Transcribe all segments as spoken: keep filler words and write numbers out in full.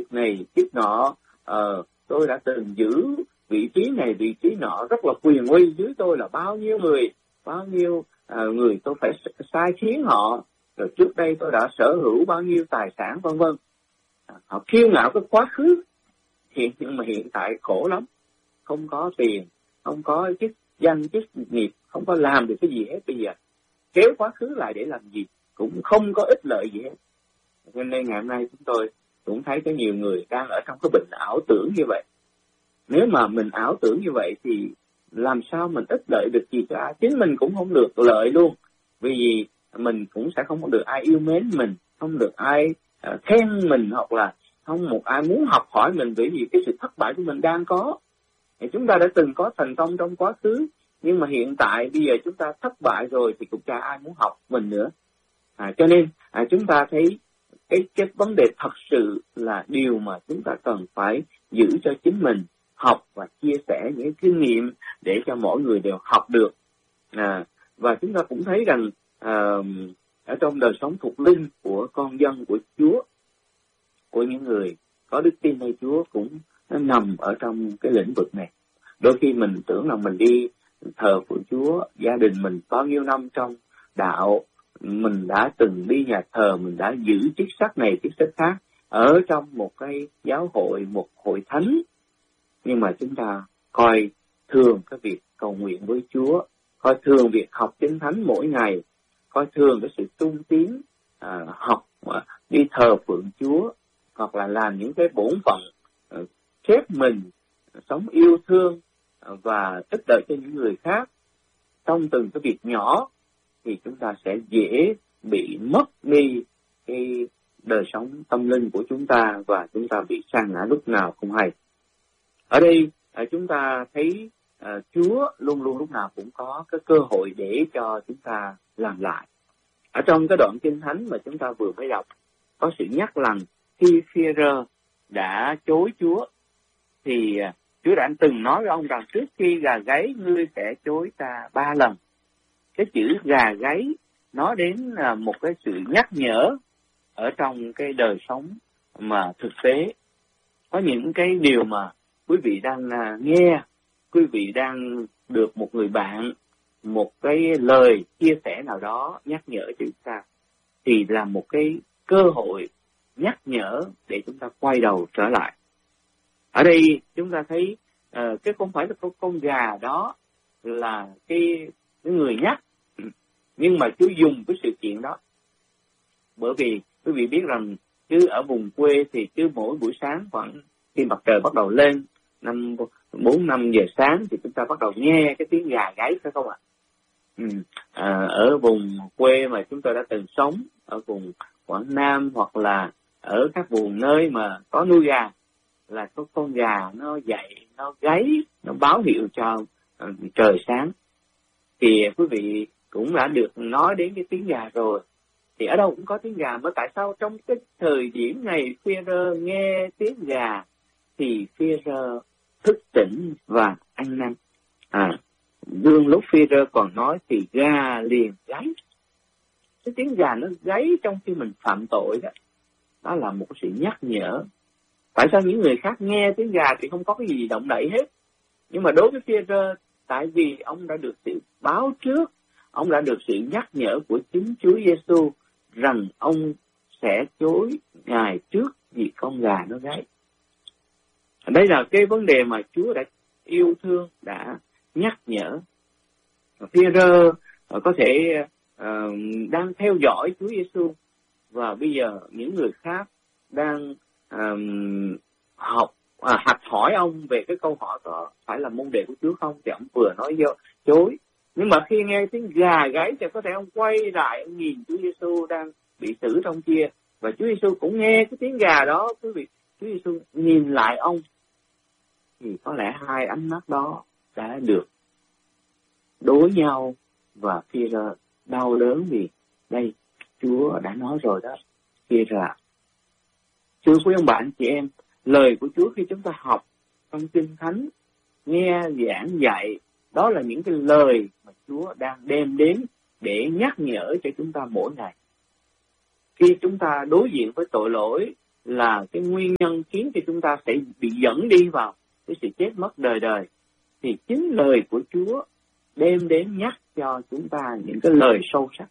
chức này chức nọ, ờ, tôi đã từng giữ vị trí này vị trí nọ rất là quyền uy, dưới tôi là bao nhiêu người, bao nhiêu à, người tôi phải sai khiến họ, rồi trước đây tôi đã sở hữu bao nhiêu tài sản vân vân. Họ kiêu ngạo cái quá khứ, hiện nhưng mà hiện tại khổ lắm, không có tiền, không có chức danh chức nghiệp, không có làm được cái gì hết. Bây giờ kéo quá khứ lại để làm gì, cũng không có ích lợi gì hết. Cho nên ngày hôm nay chúng tôi cũng thấy có nhiều người đang ở trong cái bệnh ảo tưởng như vậy. Nếu mà mình ảo tưởng như vậy thì làm sao mình ích lợi được gì cả, chính mình cũng không được lợi luôn, vì mình cũng sẽ không được ai yêu mến mình, không được ai uh, khen mình, hoặc là không một ai muốn học hỏi mình, bởi vì cái sự thất bại của mình đang có. Thì chúng ta đã từng có thành công trong quá khứ, nhưng mà hiện tại bây giờ chúng ta thất bại rồi thì cũng chả ai muốn học mình nữa. À, cho nên à, chúng ta thấy cái, cái vấn đề thật sự là điều mà chúng ta cần phải giữ cho chính mình, học và chia sẻ những kinh nghiệm để cho mỗi người đều học được. À, và chúng ta cũng thấy rằng à, ở trong đời sống thuộc linh của con dân của Chúa, của những người có đức tin nơi Chúa cũng nó nằm ở trong cái lĩnh vực này. Đôi khi mình tưởng là mình đi thờ phượng Chúa, gia đình mình bao nhiêu năm trong đạo, mình đã từng đi nhà thờ, mình đã giữ chức sắc này chức sắc khác ở trong một cái giáo hội, một hội thánh, nhưng mà chúng ta coi thường cái việc cầu nguyện với Chúa, coi thường việc học Kinh Thánh mỗi ngày, coi thường cái sự tung tiến à, học à, đi thờ phượng Chúa, hoặc là làm những cái bổn phận à, xếp mình sống yêu thương à, và ích lợi cho những người khác trong từng cái việc nhỏ, thì chúng ta sẽ dễ bị mất đi cái đời sống tâm linh của chúng ta, và chúng ta bị sa ngã lúc nào không hay. Ở đây à, chúng ta thấy à, Chúa luôn luôn lúc nào cũng có cái cơ hội để cho chúng ta làm lại. Ở trong cái đoạn Kinh Thánh mà chúng ta vừa mới đọc, có sự nhắc rằng khi Phi-e-rơ đã chối Chúa, thì à, Chúa đã từng nói với ông rằng trước khi gà gáy ngươi sẽ chối ta ba lần. Cái chữ gà gáy nói đến à, một cái sự nhắc nhở ở trong cái đời sống mà thực tế. Có những cái điều mà quý vị đang à, nghe, quý vị đang được một người bạn, một cái lời chia sẻ nào đó nhắc nhở cho chúng ta, thì là một cái cơ hội nhắc nhở để chúng ta quay đầu trở lại. Ở đây chúng ta thấy uh, cái không phải là con, con gà đó là cái, cái người nhắc, nhưng mà Chúa dùng cái sự kiện đó. Bởi vì quý vị biết rằng chứ ở vùng quê thì cứ mỗi buổi sáng khoảng khi mặt trời bắt đầu lên năm bốn năm giờ sáng thì chúng ta bắt đầu nghe cái tiếng gà gáy, phải không ạ? Ừ. À, ở vùng quê mà chúng tôi đã từng sống, ở vùng Quảng Nam hoặc là ở các vùng nơi mà có nuôi gà, là có con gà nó dậy, nó gáy, nó báo hiệu cho uh, trời sáng. Thì quý vị cũng đã được nói đến cái tiếng gà rồi. Thì ở đâu cũng có tiếng gà, mà tại sao trong cái thời điểm này Phi-e-rơ nghe tiếng gà thì Phi-e-rơ thức tỉnh và ăn năn? À, đương lúc Phi-e-rơ còn nói thì gà liền gáy. Cái tiếng gà nó gáy trong khi mình phạm tội đó, đó là một sự nhắc nhở. Tại sao những người khác nghe tiếng gà thì không có cái gì động đậy hết, nhưng mà đối với Phi-e-rơ, tại vì ông đã được sự báo trước, ông đã được sự nhắc nhở của chính Chúa Giêsu rằng ông sẽ chối Ngài trước vì con gà nó gáy. Đây là cái vấn đề mà Chúa đã yêu thương, đã nhắc nhở. Phi-e-rơ có thể uh, đang theo dõi Chúa Giêsu, và bây giờ những người khác đang um, học à, học hỏi ông về cái câu hỏi có phải là môn đệ của Chúa không, thì ông vừa nói vô, chối. Nhưng mà khi nghe tiếng gà gáy thì có thể ông quay lại, ông nhìn Chúa Giêsu đang bị xử trong kia, và Chúa Giêsu cũng nghe cái tiếng gà đó. Quý vị, Chúa Giêsu nhìn lại ông, thì có lẽ hai ánh mắt đó đã được đối nhau, và Phi-e-rơ đau đớn vì đây Chúa đã nói rồi đó. Phi-e-rơ, thưa quý ông bạn chị em, lời của Chúa khi chúng ta học trong Kinh Thánh, nghe giảng dạy, đó là những cái lời mà Chúa đang đem đến để nhắc nhở cho chúng ta mỗi ngày. Khi chúng ta đối diện với tội lỗi là cái nguyên nhân khiến cho chúng ta sẽ bị dẫn đi vào cái sự chết mất đời đời, thì chính lời của Chúa đem đến nhắc cho chúng ta những cái lời sâu sắc.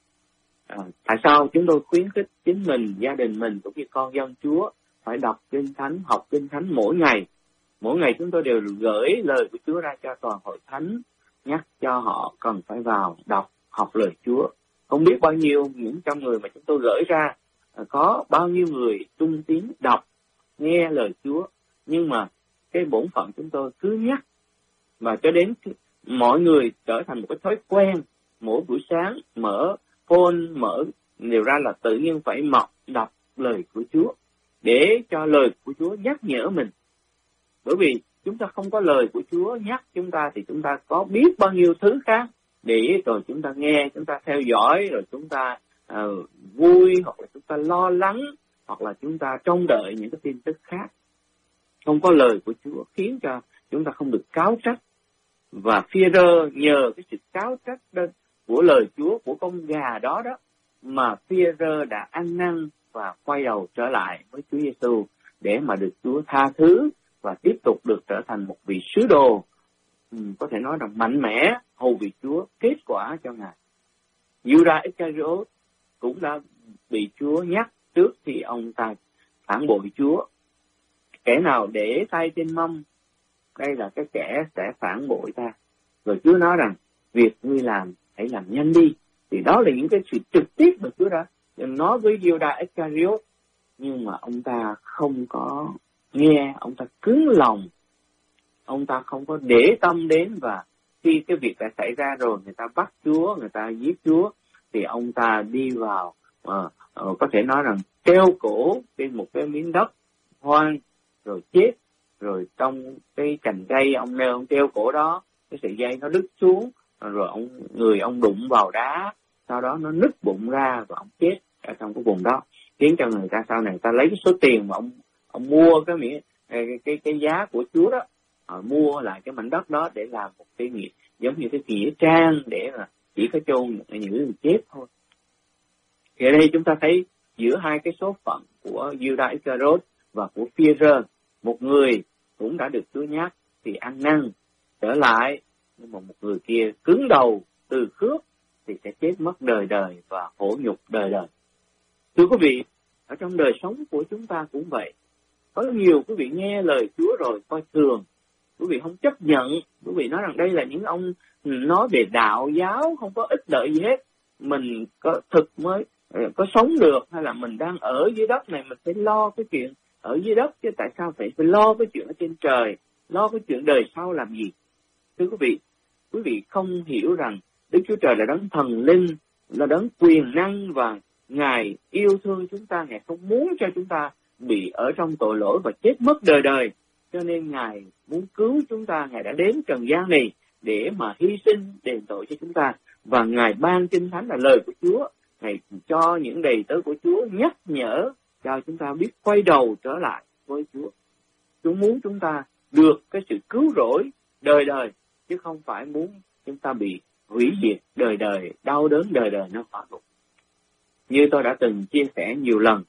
À, tại sao chúng tôi khuyến khích chính mình, gia đình mình cũng như con dân Chúa phải đọc Kinh Thánh, học Kinh Thánh mỗi ngày. Mỗi ngày chúng tôi đều gửi lời của Chúa ra cho toàn hội thánh, nhắc cho họ cần phải vào đọc, học lời Chúa. Không biết bao nhiêu những trăm người mà chúng tôi gửi ra, có bao nhiêu người trung tín đọc, nghe lời Chúa, nhưng mà cái bổn phận chúng tôi cứ nhắc, và cho đến mọi người trở thành một cái thói quen, mỗi buổi sáng mở phone, mở đều ra là tự nhiên phải mọc đọc lời của Chúa, để cho lời của Chúa nhắc nhở mình. Bởi vì chúng ta không có lời của Chúa nhắc chúng ta thì chúng ta có biết bao nhiêu thứ khác, để rồi chúng ta nghe, chúng ta theo dõi, rồi chúng ta uh, vui, hoặc là chúng ta lo lắng, hoặc là chúng ta trông đợi những cái tin tức khác. Không có lời của Chúa khiến cho chúng ta không được cáo trách. Và Phi-e-rơ nhờ cái sự cáo trách đó, của lời Chúa, của con gà đó đó, mà Phi-e-rơ đã ăn năn và quay đầu trở lại với Chúa Giêsu để mà được Chúa tha thứ và tiếp tục được trở thành một vị sứ đồ, ừ, có thể nói rằng mạnh mẽ hầu việc Chúa, kết quả cho Ngài. Judas Iscariot cũng đã bị Chúa nhắc trước khi ông ta phản bội Chúa. Kẻ nào để tay trên mâm, đây là cái kẻ sẽ phản bội ta. Rồi Chúa nói rằng, việc ngươi làm, hãy làm nhanh đi. Thì đó là những cái sự trực tiếp mà Chúa đã nói với Judas Iscariot. Nhưng mà ông ta không có nghe, ông ta cứng lòng. Ông ta không có để tâm đến, và khi cái việc đã xảy ra rồi, người ta bắt Chúa, người ta giết Chúa, thì ông ta đi vào, uh, uh, có thể nói rằng treo cổ trên một cái miếng đất hoang, rồi chết. Rồi trong cái cành cây ông nêu ông treo cổ đó, cái sợi dây nó đứt xuống, rồi ông người ông đụng vào đá, sau đó nó nứt bụng ra và ông chết ở trong cái vùng đó, khiến cho người ta sau này ta lấy cái số tiền mà ông ông mua cái miếng cái, cái cái giá của Chúa đó, họ mua lại cái mảnh đất đó để làm một cái nghĩa, giống như cái nghĩa trang để mà chỉ có chôn những người chết thôi. Thì ở đây chúng ta thấy giữa hai cái số phận của Judas Iscariot và của Phi-e-rơ, một người cũng đã được Chúa nhắc thì ăn năn trở lại, nhưng mà một người kia cứng đầu từ khước thì sẽ chết mất đời đời và khổ nhục đời đời. Thưa quý vị, ở trong đời sống của chúng ta cũng vậy. Có nhiều quý vị nghe lời Chúa rồi coi thường, quý vị không chấp nhận, quý vị nói rằng đây là những ông nói về đạo giáo không có ích lợi gì hết, mình có thực mới có sống được, hay là mình đang ở dưới đất này mình phải lo cái chuyện ở dưới đất, chứ tại sao phải phải lo cái chuyện ở trên trời, lo cái chuyện đời sau làm gì? Thưa quý vị, quý vị không hiểu rằng Đức Chúa Trời là đấng thần linh, là đấng quyền năng, và Ngài yêu thương chúng ta, Ngài không muốn cho chúng ta bị ở trong tội lỗi và chết mất đời đời. Cho nên Ngài muốn cứu chúng ta, Ngài đã đến trần gian này để mà hy sinh đền tội cho chúng ta. Và Ngài ban Kinh Thánh là lời của Chúa, Ngài cho những đầy tớ của Chúa nhắc nhở cho chúng ta biết quay đầu trở lại với Chúa. Chúa muốn chúng ta được cái sự cứu rỗi đời đời, chứ không phải muốn chúng ta bị hủy diệt đời đời, đau đớn đời đời nó phá ngục. Như tôi đã từng chia sẻ nhiều lần,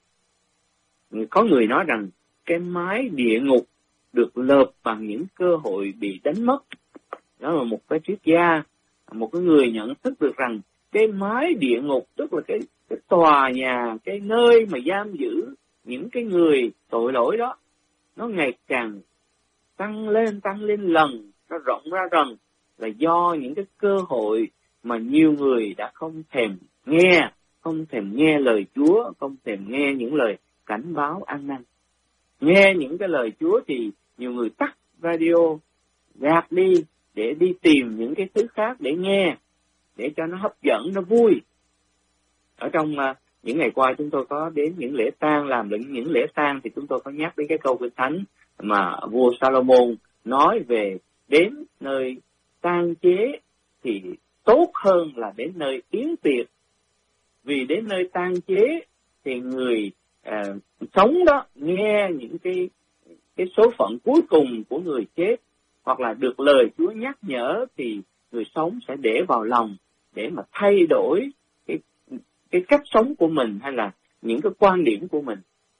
có người nói rằng cái mái địa ngục được lợp bằng những cơ hội bị đánh mất. Đó là một cái triết gia, một cái người nhận thức được rằng cái mái địa ngục, tức là cái, cái tòa nhà, cái nơi mà giam giữ những cái người tội lỗi đó, nó ngày càng tăng lên, tăng lên lần, nó rộng ra dần, là do những cái cơ hội mà nhiều người đã không thèm nghe, không thèm nghe lời Chúa, không thèm nghe những lời cảnh báo ăn năn. Nghe những cái lời Chúa thì nhiều người tắt radio, gạt đi để đi tìm những cái thứ khác để nghe, để cho nó hấp dẫn, nó vui. Ở trong uh, những ngày qua chúng tôi có đến những lễ tang, làm những, những lễ tang thì chúng tôi có nhắc đến cái câu Kinh Thánh mà vua Salomon nói về đến nơi tang chế thì tốt hơn là đến nơi yến tiệc. Vì đến nơi tang chế thì người uh, sống đó nghe những cái cái số phận cuối cùng của người chết, hoặc là được lời Chúa nhắc nhở, thì người sống sẽ để vào lòng để mà thay đổi cái cái cách sống của mình, hay là những cái quan điểm của mình.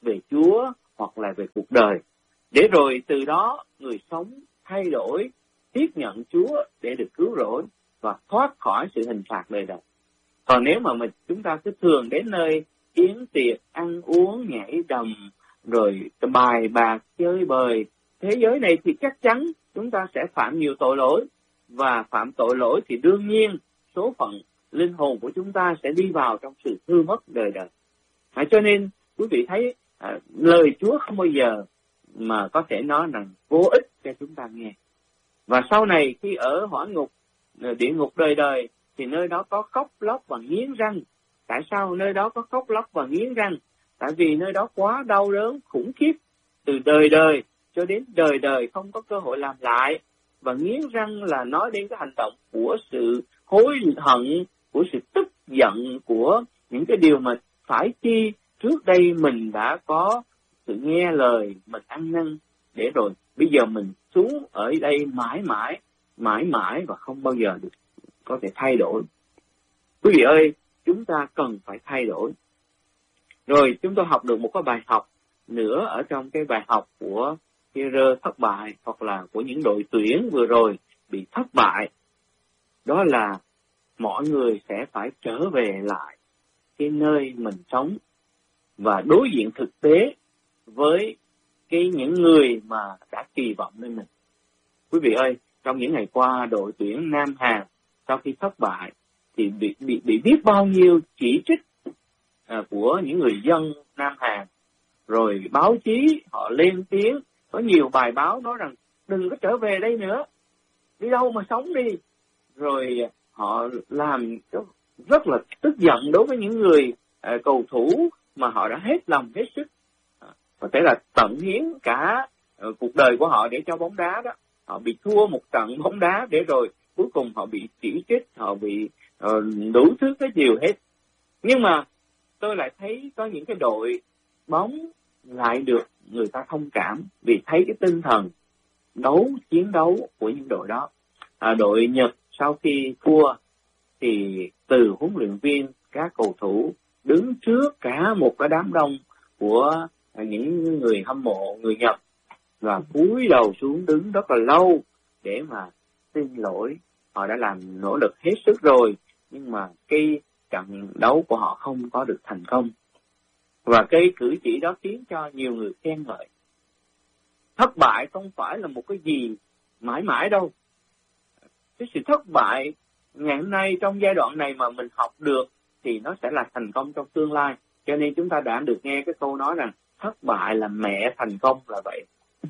về Chúa hoặc là về cuộc đời. Để rồi từ đó người sống thay đổi, tiếp nhận Chúa để được cứu rỗi và thoát khỏi sự hình phạt đời đời. Còn nếu mà mình chúng ta cứ thường đến nơi yến tiệc, ăn uống, nhảy đầm, rồi bài bạc, chơi bời thế giới này, thì chắc chắn chúng ta sẽ phạm nhiều tội lỗi. Và phạm tội lỗi thì đương nhiên số phận linh hồn của chúng ta sẽ đi vào trong sự hư mất đời đời. À, cho nên quý vị thấy à, lời Chúa không bao giờ mà có thể nói rằng vô ích cho chúng ta nghe. Và sau này khi ở hỏa ngục, địa ngục đời đời, thì nơi đó có khóc lóc và nghiến răng. Tại sao nơi đó có khóc lóc và nghiến răng? Tại vì nơi đó quá đau đớn khủng khiếp, từ đời đời cho đến đời đời không có cơ hội làm lại. Và nghiến răng là nói đến cái hành động của sự hối hận, của sự tức giận, của những cái điều mà phải chi trước đây mình đã có sự nghe lời, mình ăn năn, để rồi bây giờ mình xuống ở đây mãi mãi, mãi mãi và không bao giờ được có thể thay đổi. Quý vị ơi, chúng ta cần phải thay đổi. Rồi chúng tôi học được một cái bài học nữa ở trong cái bài học của Phi-e-rơ thất bại, hoặc là của những đội tuyển vừa rồi bị thất bại. Đó là mọi người sẽ phải trở về lại cái nơi mình sống và đối diện thực tế với cái những người mà đã kỳ vọng lên mình. Quý vị ơi, trong những ngày qua, đội tuyển Nam Hàn sau khi thất bại thì bị bị, bị biết bao nhiêu chỉ trích à, của những người dân Nam Hàn. Rồi báo chí họ lên tiếng, có nhiều bài báo nói rằng đừng có trở về đây nữa, đi đâu mà sống đi. Rồi họ làm rất là tức giận đối với những người à, cầu thủ mà họ đã hết lòng hết sức, à, có thể là tận hiến cả à, cuộc đời của họ để cho bóng đá đó. Họ bị thua một trận bóng đá để rồi cuối cùng họ bị chỉ trích, họ bị uh, đủ thứ cái điều hết. Nhưng mà tôi lại thấy có những cái đội bóng lại được người ta thông cảm vì thấy cái tinh thần đấu, chiến đấu của những đội đó. À, đội Nhật sau khi thua thì từ huấn luyện viên, các cầu thủ đứng trước cả một cái đám đông của những người hâm mộ người Nhật và cúi đầu xuống đứng rất là lâu để mà xin lỗi. Họ đã làm nỗ lực hết sức rồi, nhưng mà cái trận đấu của họ không có được thành công. Và cái cử chỉ đó khiến cho nhiều người khen ngợi. Thất bại không phải là một cái gì mãi mãi đâu. Cái sự thất bại ngày hôm nay trong giai đoạn này mà mình học được thì nó sẽ là thành công trong tương lai. Cho nên chúng ta đã được nghe cái câu nói rằng thất bại là mẹ thành công là vậy.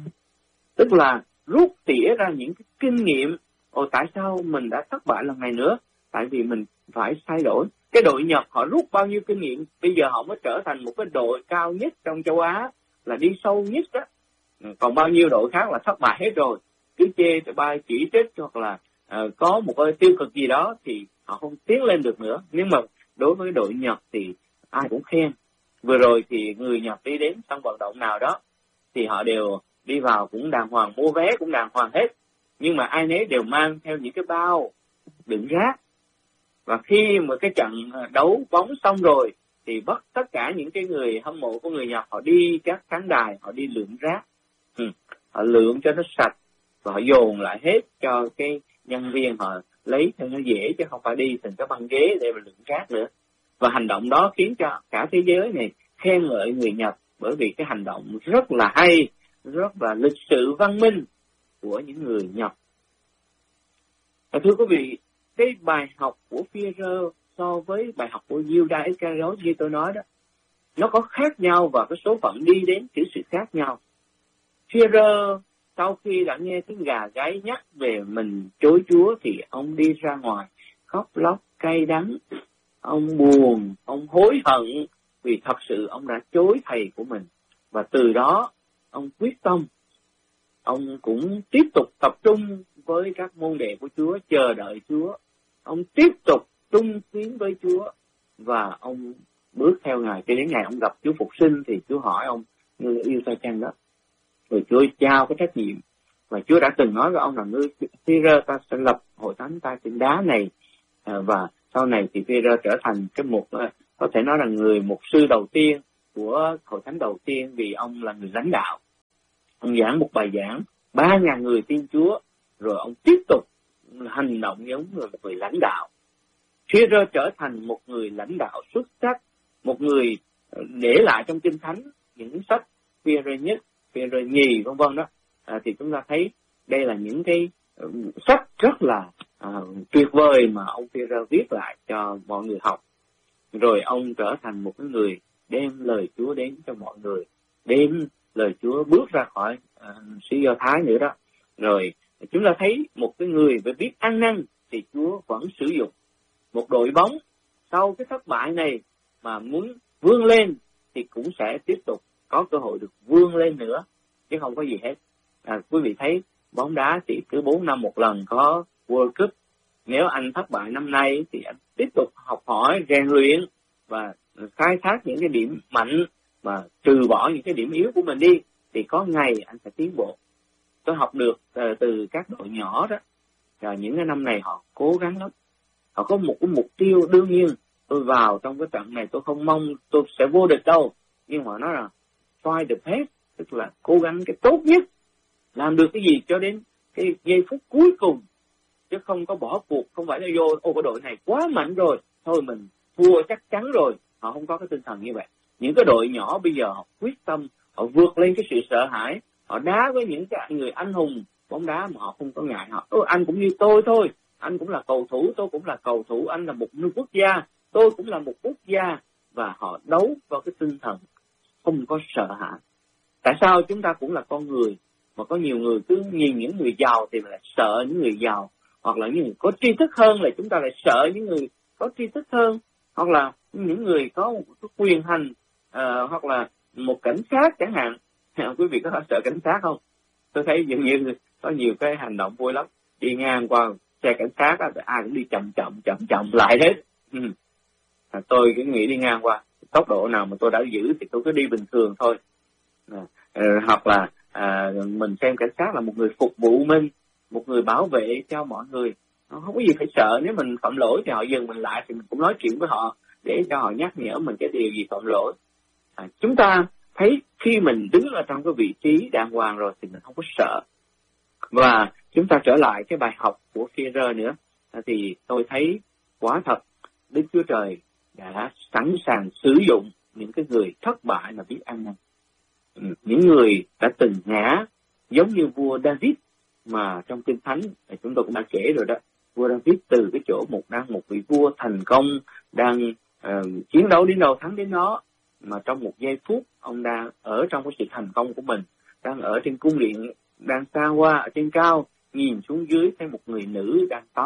Tức là rút tỉa ra những cái kinh nghiệm. Ồ, tại sao mình đã thất bại lần này nữa? Tại vì mình phải thay đổi. Cái đội Nhật họ rút bao nhiêu kinh nghiệm, bây giờ họ mới trở thành một cái đội cao nhất trong châu Á, là đi sâu nhất đó. Còn bao nhiêu đội khác là thất bại hết rồi, cứ chê bài chỉ trích hoặc là uh, có một cái tiêu cực gì đó thì họ không tiến lên được nữa. Nhưng mà đối với đội Nhật thì ai cũng khen. Vừa rồi thì người Nhật đi đến sân vận động nào đó thì họ đều đi vào cũng đàng hoàng, mua vé cũng đàng hoàng hết, nhưng mà ai nấy đều mang theo những cái bao đựng rác. Và khi mà cái trận đấu bóng xong rồi thì bắt tất cả những cái người hâm mộ của người Nhật họ đi các khán đài, họ đi lượm rác. Ừ. Họ lượm cho nó sạch và họ dồn lại hết cho cái nhân viên họ lấy cho nó dễ, chứ không phải đi từng cái băng ghế để mà lượm rác nữa. Và hành động đó khiến cho cả thế giới này khen ngợi người Nhật, bởi vì cái hành động rất là hay, rất là lịch sự văn minh của những người Nhật. Và thưa quý vị, cái bài học của Phi-e-rơ so với bài học của Judas Iscariot như tôi nói đó, nó có khác nhau và cái số phận đi đến chữ sự khác nhau. Phi-e-rơ sau khi đã nghe tiếng gà gáy nhắc về mình chối Chúa thì ông đi ra ngoài khóc lóc cay đắng, ông buồn, ông hối hận vì thật sự ông đã chối thầy của mình. Và từ đó ông quyết tâm, ông cũng tiếp tục tập trung với các môn đệ của Chúa, chờ đợi Chúa. Ông tiếp tục trung tín với Chúa và ông bước theo Ngài cho đến ngày ông gặp Chúa Phục sinh thì Chúa hỏi ông ngươi yêu ta chăng đó. Rồi Chúa trao cái trách nhiệm. Và Chúa đã từng nói với ông là ngươi Phi-e-rơ, ta sẽ lập hội thánh ta trên đá này. À, và sau này thì Phi-e-rơ trở thành cái một, có thể nói là người mục sư đầu tiên của hội thánh đầu tiên vì ông là người lãnh đạo. Ông giảng một bài giảng, ba ngàn người tin Chúa, rồi ông tiếp tục hành động giống như một người lãnh đạo. Phêrô trở thành một người lãnh đạo xuất sắc, một người để lại trong Kinh Thánh những sách Phêrô nhất, Phêrô nhì, vân vân đó. À, thì chúng ta thấy đây là những cái sách rất là à, tuyệt vời mà ông Phêrô viết lại cho mọi người học. Rồi ông trở thành một người đem lời Chúa đến cho mọi người, đem lời Chúa bước ra khỏi à, xứ Do Thái nữa đó. Rồi chúng ta thấy một cái người phải biết ăn năn thì Chúa vẫn sử dụng. Một đội bóng sau cái thất bại này mà muốn vươn lên thì cũng sẽ tiếp tục có cơ hội được vươn lên nữa, chứ không có gì hết. À, quý vị thấy bóng đá chỉ cứ bốn năm một lần có World Cup. Nếu anh thất bại năm nay thì anh tiếp tục học hỏi, rèn luyện và khai thác những cái điểm mạnh mà trừ bỏ những cái điểm yếu của mình đi, thì có ngày anh sẽ tiến bộ. Tôi học được uh, từ các đội nhỏ đó, và những cái năm này họ cố gắng lắm. Họ có một cái mục tiêu, đương nhiên tôi vào trong cái trận này tôi không mong tôi sẽ vô địch đâu, nhưng mà nó là try the best, tức là cố gắng cái tốt nhất, làm được cái gì cho đến cái giây phút cuối cùng, chứ không có bỏ cuộc. Không phải là vô ô cái đội này quá mạnh rồi, thôi mình thua chắc chắn rồi. Họ không có cái tinh thần như vậy. Những cái đội nhỏ bây giờ họ quyết tâm, họ vượt lên cái sự sợ hãi, họ đá với những cái người anh hùng bóng đá mà họ không có ngại. Họ Ô, anh cũng như tôi thôi, anh cũng là cầu thủ, tôi cũng là cầu thủ, anh là một quốc gia, tôi cũng là một quốc gia. Và họ đấu vào cái tinh thần không có sợ hãi. Tại sao chúng ta cũng là con người, mà có nhiều người cứ nhìn những người giàu thì lại sợ những người giàu, hoặc là những người có tri thức hơn là chúng ta lại sợ những người có tri thức hơn, hoặc là những người có một quyền hành, uh, hoặc là một cảnh sát chẳng hạn. Quý vị có sợ cảnh sát không? Tôi thấy dường như có nhiều cái hành động vui lắm. Đi ngang qua xe cảnh sát á, ai cũng đi chậm chậm chậm chậm lại hết. Ừ. À, tôi cứ nghĩ đi ngang qua tốc độ nào mà tôi đã giữ thì tôi cứ đi bình thường thôi. À, à, hoặc là à, mình xem cảnh sát là một người phục vụ mình, một người bảo vệ cho mọi người. Không có gì phải sợ. Nếu mình phạm lỗi thì họ dừng mình lại, thì mình cũng nói chuyện với họ để cho họ nhắc nhở mình cái điều gì phạm lỗi. À, chúng ta thấy khi mình đứng ở trong cái vị trí đàng hoàng rồi thì mình không có sợ. Và chúng ta trở lại cái bài học của Phêrô nữa, à, thì tôi thấy quả thật Đức Chúa Trời đã sẵn sàng sử dụng những cái người thất bại mà biết ăn năn. Ừ, những người đã từng ngã, giống như vua David mà trong Kinh Thánh chúng tôi cũng đã kể rồi đó. Vua David từ cái chỗ một đang một vị vua thành công, đang uh, chiến đấu đến đâu thắng đến đó, mà trong một giây phút ông đang ở trong cái sự thành công của mình, đang ở trên cung điện, đang xa hoa ở trên cao, nhìn xuống dưới thấy một người nữ đang tắm.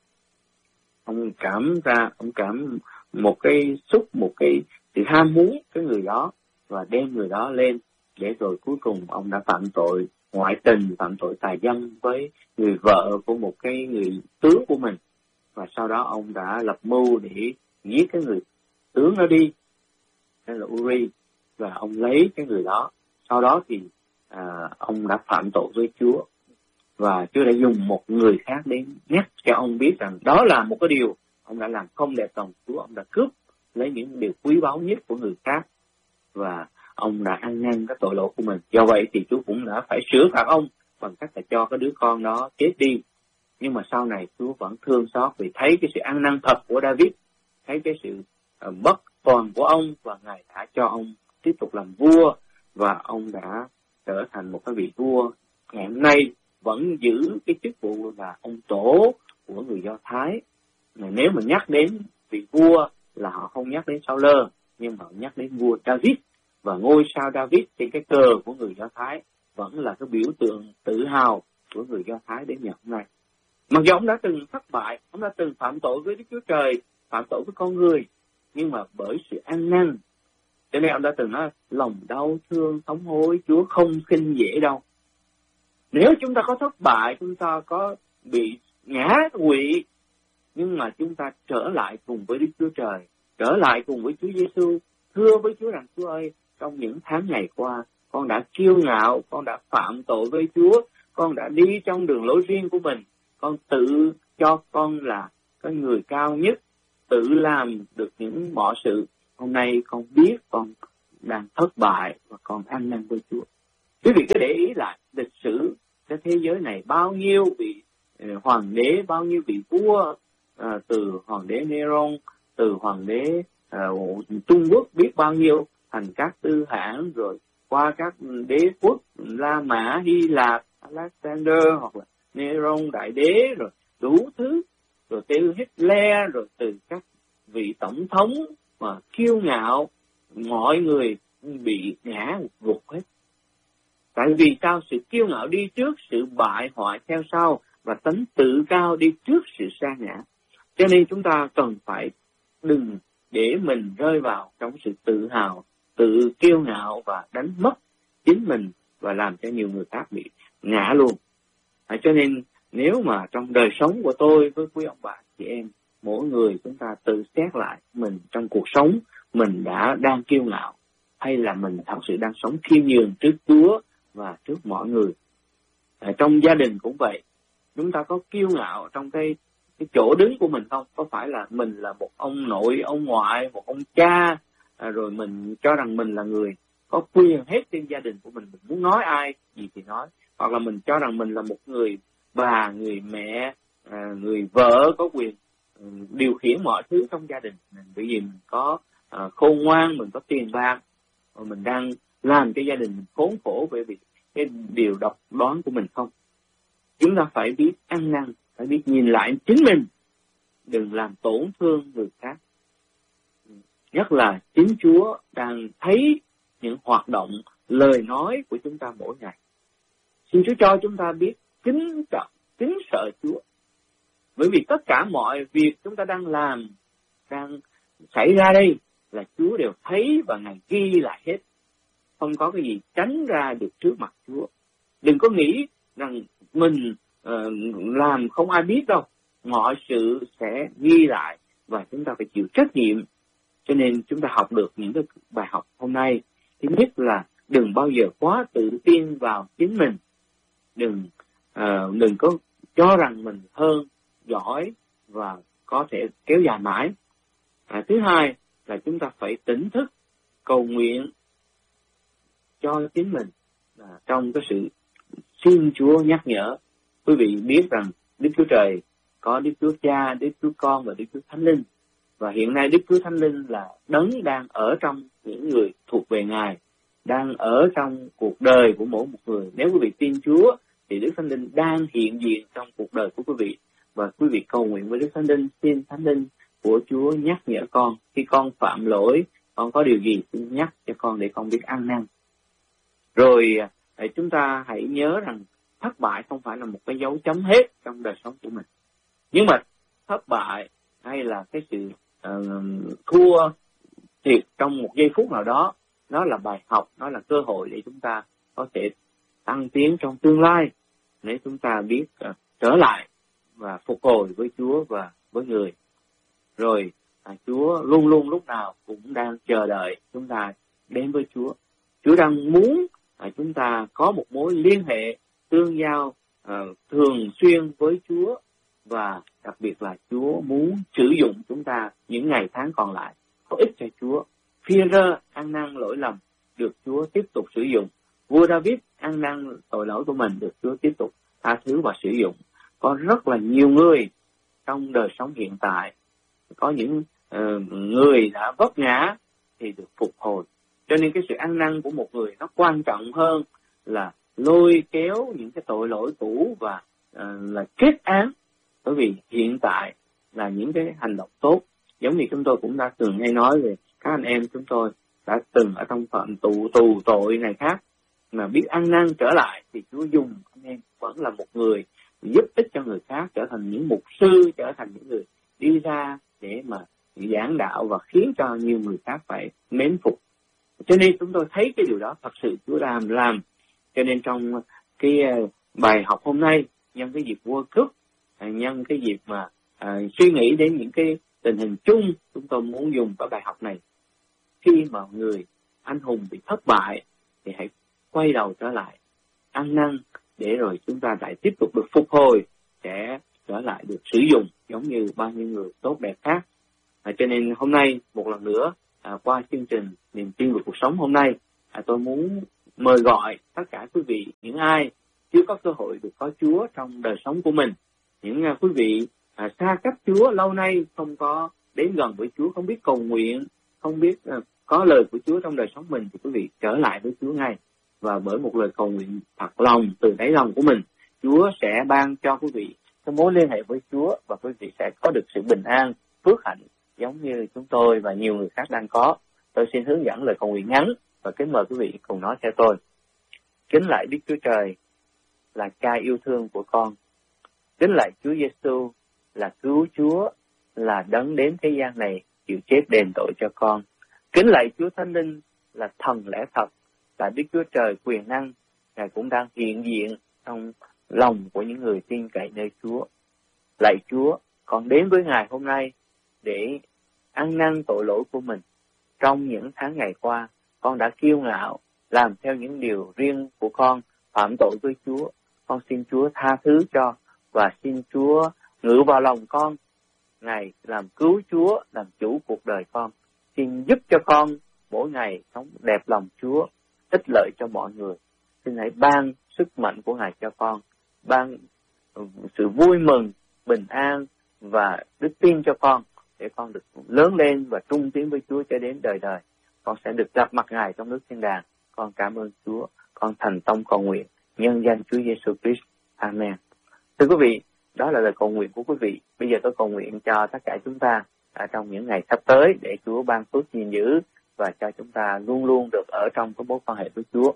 Ông cảm ra, ông cảm một cái xúc, một cái sự ham muốn cái người đó, và đem người đó lên, để rồi cuối cùng ông đã phạm tội ngoại tình, phạm tội tà dâm với người vợ của một cái người tướng của mình. Và sau đó ông đã lập mưu để giết cái người tướng đó đi, đây là Uri, và ông lấy cái người đó. Sau đó thì à, ông đã phạm tội với Chúa, và Chúa đã dùng một người khác đến nhắc cho ông biết rằng đó là một cái điều ông đã làm không đẹp lòng Chúa. Ông đã cướp lấy những điều quý báu nhất của người khác, và ông đã ăn năn cái tội lỗi của mình. Do vậy thì Chúa cũng đã phải sửa phạt ông bằng cách là cho cái đứa con đó chết đi. Nhưng mà sau này Chúa vẫn thương xót vì thấy cái sự ăn năn thật của David, thấy cái sự uh, bất toàn của ông, và Ngài đã cho ông tiếp tục làm vua, và ông đã trở thành một cái vị vua ngày hôm nay vẫn giữ cái chức vụ là ông tổ của người Do Thái. Mà nếu mà nhắc đến vị vua là họ không nhắc đến Saul, nhưng mà họ nhắc đến vua David, và ngôi sao David trên cái cờ của người Do Thái vẫn là cái biểu tượng tự hào của người Do Thái đến ngày hôm nay. Mặc dù ông đã từng thất bại, ông đã từng phạm tội với Đức Chúa Trời, phạm tội với con người, nhưng mà bởi sự ăn năn, cho nên ông đã từng nói lòng đau thương thống hối, Chúa không khinh dễ đâu. Nếu chúng ta có thất bại, chúng ta có bị ngã quỵ, nhưng mà chúng ta trở lại cùng với Đức Chúa Trời, trở lại cùng với Chúa Giêsu, thưa với Chúa rằng Chúa ơi, trong những tháng ngày qua, con đã kiêu ngạo, con đã phạm tội với Chúa, con đã đi trong đường lối riêng của mình, con tự cho con là cái người cao nhất, tự làm được những mọi sự. Hôm nay con biết con đang thất bại và còn ăn năn với Chúa. Quý vị cứ để ý lại lịch sử cái thế giới này, bao nhiêu vị hoàng đế, bao nhiêu vị vua, à, từ hoàng đế Neron, từ hoàng đế à, Trung Quốc biết bao nhiêu, thành các tư hãng, rồi qua các đế quốc La Mã, Hy Lạp, Alexander hoặc là Neron đại đế, rồi đủ thứ, rồi từ Hitler, rồi từ các vị tổng thống mà kiêu ngạo, mọi người bị ngã gục hết. Tại vì sao? Sự kiêu ngạo đi trước, sự bại hoại theo sau, và tánh tự cao đi trước sự sa ngã. Cho nên chúng ta cần phải đừng để mình rơi vào trong sự tự hào, tự kiêu ngạo và đánh mất chính mình và làm cho nhiều người khác bị ngã luôn. À, cho nên nếu mà trong đời sống của tôi với quý ông bà chị em, mỗi người chúng ta tự xét lại mình trong cuộc sống, mình đã đang kiêu ngạo hay là mình thật sự đang sống khiêm nhường trước Chúa và trước mọi người. À, trong gia đình cũng vậy, chúng ta có kiêu ngạo trong cái cái chỗ đứng của mình không? Có phải là mình là một ông nội, ông ngoại, một ông cha, à, rồi mình cho rằng mình là người có quyền hết trên gia đình của mình, mình muốn nói ai gì thì nói, hoặc là mình cho rằng mình là một người bà, người mẹ, à, người vợ có quyền um, điều khiển mọi thứ trong gia đình mình, bởi vì mình có à, khôn ngoan, mình có tiền bạc, và mình đang làm cho gia đình mình khốn khổ bởi vì cái điều độc đoán của mình không. Chúng ta phải biết ăn năn, phải biết nhìn lại chính mình, đừng làm tổn thương người khác. Nhất là chính Chúa đang thấy những hoạt động, lời nói của chúng ta mỗi ngày. Xin Chúa cho chúng ta biết kính trọng, kính sợ Chúa. Bởi vì tất cả mọi việc chúng ta đang làm, đang xảy ra đây là Chúa đều thấy và Ngài ghi lại hết. Không có cái gì tránh ra được trước mặt Chúa. Đừng có nghĩ rằng mình uh, làm không ai biết đâu. Mọi sự sẽ ghi lại và chúng ta phải chịu trách nhiệm. Cho nên chúng ta học được những cái bài học hôm nay. Thứ nhất là đừng bao giờ quá tự tin vào chính mình. Đừng uh, đừng có cho rằng mình hơn, giỏi và có thể kéo dài mãi. À, thứ hai là chúng ta phải tỉnh thức cầu nguyện cho chính mình à, trong cái sự xin Chúa nhắc nhở. Quý vị biết rằng Đức Chúa Trời có Đức Chúa Cha, Đức Chúa Con và Đức Chúa Thánh Linh. Và hiện nay Đức Chúa Thánh Linh là đấng đang ở trong những người thuộc về Ngài, đang ở trong cuộc đời của mỗi một người. Nếu quý vị tin Chúa thì Đức Thánh Linh đang hiện diện trong cuộc đời của quý vị. Và quý vị cầu nguyện với Đức Thánh Linh, xin Thánh Linh của Chúa nhắc nhở con. Khi con phạm lỗi, con có điều gì xin nhắc cho con để con biết ăn năn. Rồi chúng ta hãy nhớ rằng thất bại không phải là một cái dấu chấm hết trong đời sống của mình. Nhưng mà thất bại hay là cái sự uh, thua thiệt trong một giây phút nào đó, nó là bài học, nó là cơ hội để chúng ta có thể tăng tiến trong tương lai, để chúng ta biết uh, trở lại và phục hồi với Chúa và với người. Rồi à, Chúa luôn luôn lúc nào cũng đang chờ đợi chúng ta đến với Chúa. Chúa đang muốn à, chúng ta có một mối liên hệ tương giao à, thường xuyên với Chúa, và đặc biệt là Chúa muốn sử dụng chúng ta những ngày tháng còn lại có ích cho Chúa. Phi-e-rơ ăn năn lỗi lầm được Chúa tiếp tục sử dụng. Vua David ăn năn tội lỗi của mình được Chúa tiếp tục tha thứ và sử dụng. Có rất là nhiều người trong đời sống hiện tại, có những uh, người đã vấp ngã thì được phục hồi. Cho nên cái sự ăn năn của một người nó quan trọng hơn là lôi kéo những cái tội lỗi cũ và uh, là kết án. Bởi vì hiện tại là những cái hành động tốt, giống như chúng tôi cũng đã từng hay nói về các anh em chúng tôi đã từng ở trong phạm tù tù tội này khác, mà biết ăn năn trở lại thì Chúa dùng anh em vẫn là một người giúp ích cho người khác, trở thành những mục sư, trở thành những người đi ra để mà giảng đạo và khiến cho nhiều người khác phải mến phục. Cho nên chúng tôi thấy cái điều đó thật sự Chúa làm làm. Cho nên trong cái bài học hôm nay, nhân cái dịp World Cup, nhân cái dịp mà à, suy nghĩ đến những cái tình hình chung, chúng tôi muốn dùng cái bài học này. Khi mà người anh hùng bị thất bại thì hãy quay đầu trở lại, ăn năn để rồi chúng ta lại tiếp tục được phục hồi, sẽ trở lại được sử dụng giống như bao nhiêu người tốt đẹp khác. À, cho nên hôm nay một lần nữa à, qua chương trình Niềm tin về cuộc sống hôm nay, à, tôi muốn mời gọi tất cả quý vị, những ai chưa có cơ hội được có Chúa trong đời sống của mình, những uh, quý vị à, xa cách Chúa lâu nay, không có đến gần với Chúa, không biết cầu nguyện, không biết uh, có lời của Chúa trong đời sống mình, thì quý vị trở lại với Chúa ngay, và bởi một lời cầu nguyện thật lòng từ đáy lòng của mình, Chúa sẽ ban cho quý vị cái mối liên hệ với Chúa, và quý vị sẽ có được sự bình an, phước hạnh giống như chúng tôi và nhiều người khác đang có. Tôi xin hướng dẫn lời cầu nguyện ngắn và kính mời quý vị cùng nói theo tôi. Kính lạy Đức Chúa Trời là Cha yêu thương của con. Kính lạy Chúa Giêsu là cứu Chúa, là đấng đến thế gian này chịu chết đền tội cho con. Kính lạy Chúa Thánh Linh là thần lẽ thật, là Đức Chúa Trời quyền năng, Ngài cũng đang hiện diện trong lòng của những người tin cậy nơi Chúa. Lạy Chúa, con đến với Ngài hôm nay để ăn năn tội lỗi của mình. Trong những tháng ngày qua, con đã kiêu ngạo, làm theo những điều riêng của con, phạm tội với Chúa. Con xin Chúa tha thứ cho, và xin Chúa ngự vào lòng con. Ngài làm cứu Chúa, làm chủ cuộc đời con. Xin giúp cho con mỗi ngày sống đẹp lòng Chúa, ích lợi cho mọi người. Xin hãy ban sức mạnh của Ngài cho con, ban sự vui mừng, bình an và đức tin cho con, để con được lớn lên và trung tiến với Chúa cho đến đời đời. Con sẽ được gặp mặt Ngài trong nước thiên đàng. Con cảm ơn Chúa. Con thành tâm cầu nguyện nhân danh Chúa Giêsu Christ. Amen. Thưa quý vị, đó là lời cầu nguyện của quý vị. Bây giờ tôi cầu nguyện cho tất cả chúng ta ở trong những ngày sắp tới, để Chúa ban phước gìn giữ và cho chúng ta luôn luôn được ở trong cái mối quan hệ với Chúa.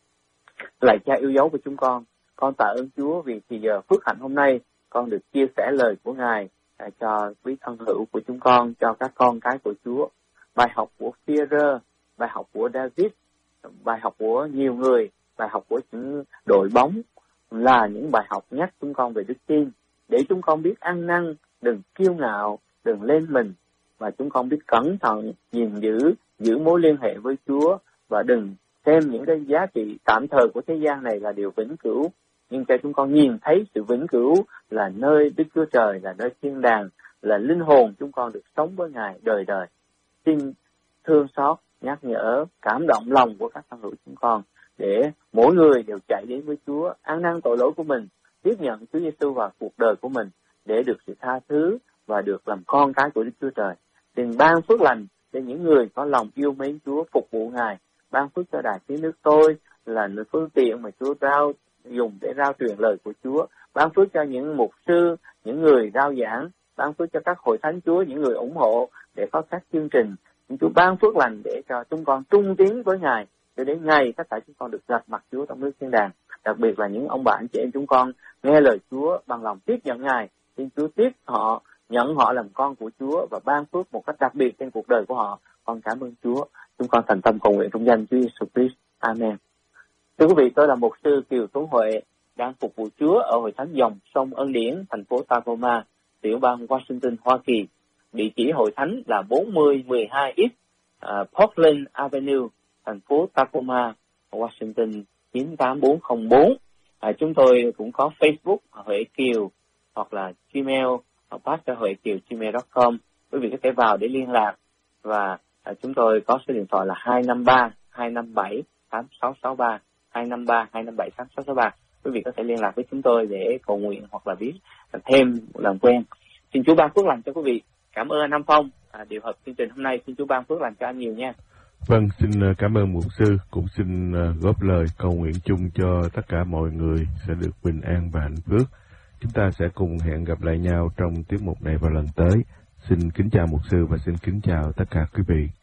Lạy Cha yêu dấu của chúng con, con tạ ơn Chúa vì thì giờ phước hạnh hôm nay con được chia sẻ lời của Ngài à, cho quý thân hữu của chúng con, cho các con cái của Chúa. Bài học của Phi-e-rơ, bài học của David, bài học của nhiều người, bài học của những đội bóng là những bài học nhắc chúng con về đức tin, để chúng con biết ăn năn, đừng kiêu ngạo, đừng lên mình, và chúng con biết cẩn thận, gìn giữ, giữ mối liên hệ với Chúa, và đừng xem những cái giá trị tạm thời của thế gian này là điều vĩnh cửu, nhưng cho chúng con nhìn thấy sự vĩnh cửu là nơi Đức Chúa Trời, là nơi thiên đàng, là linh hồn chúng con được sống với Ngài đời đời. Xin thương xót, nhắc nhở, cảm động lòng của các thân hữu chúng con, để mỗi người đều chạy đến với Chúa, ăn năn tội lỗi của mình, tiếp nhận Chúa Giêsu vào cuộc đời của mình, để được sự tha thứ và được làm con cái của Đức Chúa Trời. Xin ban phước lành cho những người có lòng yêu mến Chúa, phục vụ Ngài. Ban phước cho Đài Tiếng Nước tôi là phương tiện mà Chúa rao dùng để rao truyền lời của Chúa. Ban phước cho những mục sư, những người rao giảng. Ban phước cho các hội thánh Chúa, những người ủng hộ để có các chương trình. Chúa ban phước lành để cho chúng con trung tiến với Ngài, cho đến ngày tất cả chúng con được gặp mặt Chúa trong nước thiên đàng. Đặc biệt là những ông bà anh chị em chúng con nghe lời Chúa bằng lòng tiếp nhận Ngài. Xin Chúa tiếp họ, nhận họ làm con của Chúa và ban phước một cách đặc biệt trên cuộc đời của họ. Con cảm ơn Chúa. Chúng con thành tâm cầu nguyện trong danh Chúa Giêsu Christ. Amen. Thưa quý vị, tôi là mục sư Kiều Tuấn Huệ, đang phục vụ Chúa ở Hội Thánh Dòng Sông Ân Điển, thành phố Tacoma, tiểu bang Washington, Hoa Kỳ. Địa chỉ hội thánh là bốn mươi mười hai East uh, Portland Avenue, thành phố Tacoma, Washington chín tám bốn không bốn. À, chúng tôi cũng có Facebook Huệ Kiều, hoặc là Gmail pastor huệ kiều gmail chấm com. Quý vị có thể vào để liên lạc, và à, chúng tôi có số điện thoại là hai năm ba hai năm bảy tám sáu sáu ba, hai năm ba hai năm bảy tám sáu sáu ba. Quý vị có thể liên lạc với chúng tôi để cầu nguyện hoặc là biết thêm làm quen. Xin Chúa ban phước lành cho quý vị. Cảm ơn anh Nam Phong à, điều hợp chương trình hôm nay. Xin Chúa ban phước lành cho anh nhiều nha. Vâng, xin cảm ơn mục sư, cũng xin góp lời cầu nguyện chung cho tất cả mọi người sẽ được bình an và hạnh phúc. Chúng ta sẽ cùng hẹn gặp lại nhau trong tiết mục này vào lần tới. Xin kính chào mục sư và xin kính chào tất cả quý vị.